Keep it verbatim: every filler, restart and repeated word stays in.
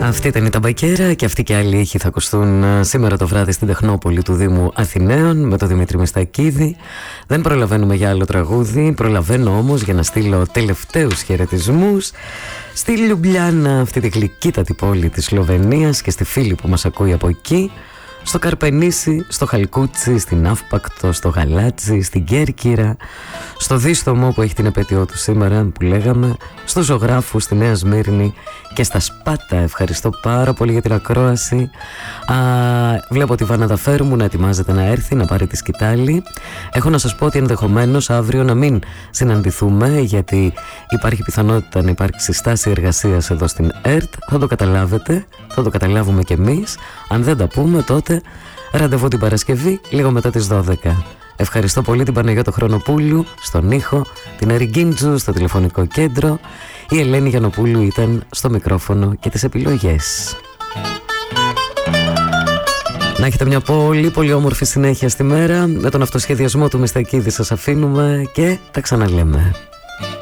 Αυτή ήταν η Ταμπακέρα και αυτοί και άλλοι ήχοι θα ακουστούν σήμερα το βράδυ στην Τεχνόπολη του Δήμου Αθηναίων με τον Δημήτρη Μιστακίδη. Δεν προλαβαίνουμε για άλλο τραγούδι, προλαβαίνω όμως για να στείλω τελευταίους χαιρετισμούς στη Λιουμπλιάνα, αυτή τη γλυκύτατη πόλη της Σλοβενίας, και στη φίλη που μας ακούει από εκεί, στο Καρπενήσι, στο Χαλκούτσι, στην Αύπακτο, στο Γαλάτσι, στην Κέρκυρα, στο Δίστομο που έχει την επέτειό του σήμερα που λέγαμε, στο Ζωγράφου, στη Νέα Σμύρνη και στα Σπάτα. Ευχαριστώ πάρα πολύ για την ακρόαση. Α, βλέπω τη Βάνα Δαφέρμου να ετοιμάζεται να έρθει να πάρει τη σκητάλη. Έχω να σας πω ότι ενδεχομένως αύριο να μην συναντηθούμε, γιατί υπάρχει πιθανότητα να υπάρξει στάση εργασίας εδώ στην ΕΡΤ. Θα το καταλάβετε, θα το καταλάβουμε κι εμείς. Αν δεν τα πούμε, τότε ραντεβού την Παρασκευή λίγο μετά τις δώδεκα. Ευχαριστώ πολύ την Παναγιώτα Χρονοπούλου στον ήχο, την Αριγκίντζου στο τηλεφωνικό κέντρο. Η Ελένη Γιαννοπούλου ήταν στο μικρόφωνο και τις επιλογές. Να έχετε μια πολύ πολύ όμορφη συνέχεια στη μέρα. Με τον αυτοσχεδιασμό του Μιστακίδη σας αφήνουμε και τα ξαναλέμε.